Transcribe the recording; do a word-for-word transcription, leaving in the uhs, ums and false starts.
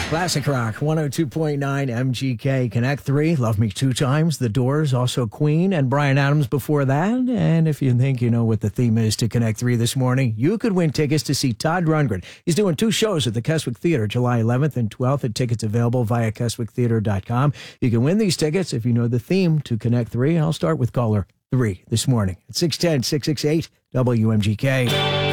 Classic Rock, one oh two point nine M G K. Connect three, Love Me Two Times, The Doors, also Queen, and Bryan Adams before that. And if you think you know what the theme is to Connect three this morning, you could win tickets to see Todd Rundgren. He's doing two shows at the Keswick Theater, July eleventh and twelfth, and tickets available via keswick theater dot com. You can win these tickets if you know the theme to Connect three. I'll start with caller three this morning at six one zero, six six eight, W M G K.